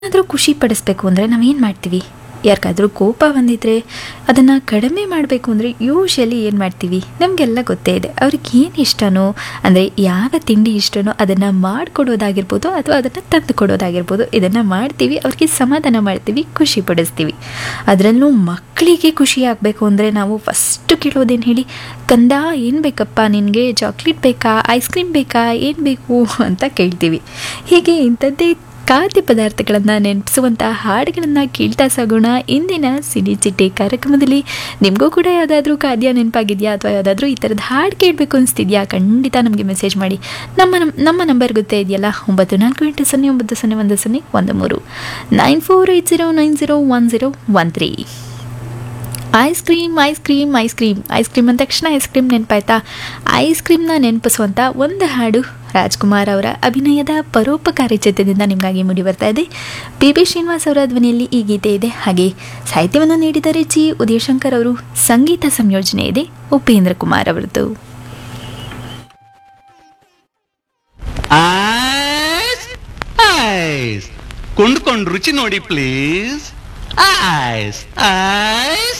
ಏನಾದರೂ ಖುಷಿ ಪಡಿಸ್ಬೇಕು ಅಂದರೆ ನಾವೇನು ಮಾಡ್ತೀವಿ? ಯಾರಿಗಾದ್ರೂ ಕೋಪ ಬಂದಿದ್ದರೆ ಅದನ್ನು ಕಡಿಮೆ ಮಾಡಬೇಕು ಅಂದರೆ ಯೂಶಲಿ ಏನು ಮಾಡ್ತೀವಿ? ನಮಗೆಲ್ಲ ಗೊತ್ತೇ ಇದೆ. ಅವ್ರಿಗೆ ಏನು ಇಷ್ಟನೋ ಅಂದರೆ ಯಾವ ತಿಂಡಿ ಇಷ್ಟನೋ ಅದನ್ನು ಮಾಡಿಕೊಡೋದಾಗಿರ್ಬೋದು ಅಥವಾ ಅದನ್ನು ತಂದು ಕೊಡೋದಾಗಿರ್ಬೋದು, ಇದನ್ನು ಮಾಡ್ತೀವಿ, ಅವ್ರಿಗೆ ಸಮಾಧಾನ ಮಾಡ್ತೀವಿ, ಖುಷಿ ಪಡಿಸ್ತೀವಿ. ಅದರಲ್ಲೂ ಮಕ್ಕಳಿಗೆ ಖುಷಿ ಆಗಬೇಕು ಅಂದರೆ ನಾವು ಫಸ್ಟು ಕೇಳೋದೇನು ಹೇಳಿ? ಕಂದ ಏನು ಬೇಕಪ್ಪ ನಿನಗೆ? ಚಾಕ್ಲೇಟ್ ಬೇಕಾ? ಐಸ್ ಕ್ರೀಮ್ ಬೇಕಾ? ಏನು ಬೇಕು ಅಂತ ಕೇಳ್ತೀವಿ. ಹೀಗೆ ಇಂಥದ್ದೇ ಖಾದ್ಯ ಪದಾರ್ಥಗಳನ್ನು ನೆನಪಿಸುವಂಥ ಹಾಡುಗಳನ್ನು ಕೇಳ್ತಾ ಸಾಗೋಣ. ಇಂದಿನ ಸಿನಿ ಚಿಟ್ಟೆ ಕಾರ್ಯಕ್ರಮದಲ್ಲಿ ನಿಮಗೂ ಕೂಡ ಯಾವುದಾದ್ರೂ ಖಾದ್ಯ ನೆನಪಾಗಿದೆಯಾ ಅಥವಾ ಯಾವುದಾದ್ರೂ ಈ ಥರದ ಹಾಡು ಕೇಳಬೇಕು ಅನಿಸ್ತಿದೆಯಾ? ಖಂಡಿತ ನಮಗೆ ಮೆಸೇಜ್ ಮಾಡಿ. ನಮ್ಮ ನಂಬರ್ ಗೊತ್ತೇ ಇದೆಯಲ್ಲ, 9480010113 9480901013. Ice cream ice cream ice cream ice cream ಅಂದ ತಕ್ಷಣ ಐಸ್ ಕ್ರೀಮ್ ನೆನಪಾಯ್ತಾ? ಐಸ್ ಕ್ರೀಮ್ನ ನೆನಪಿಸುವಂಥ ಒಂದು ಹಾಡು ರಾಜ್ಕುಮಾರ್ ಅವರ ಅಭಿನಯದ ಪರೋಪಕಾರಿ ಚಿತ್ರದಿಂದ ನಿಮಗಾಗಿ ಮೂಡಿ ಬರ್ತಾ ಇದೆ. ಪಿ ಶ್ರೀನಿವಾಸ್ ಅವರ ಧ್ವನಿಯಲ್ಲಿ ಈ ಗೀತೆ ಇದೆ. ಹಾಗೆ ಸಾಹಿತ್ಯವನ್ನು ನೀಡಿದರೆ ಜಿ ಉದಯಶಂಕರ್ ಅವರು, ಸಂಗೀತ ಸಂಯೋಜನೆ ಇದೆ ಉಪೇಂದ್ರ ಕುಮಾರ್ ಅವರದ್ದು. ಕೊಂಡ್ಕೊಂಡು ರುಚಿ ನೋಡಿ ಪ್ಲೀಸ್. Ice ice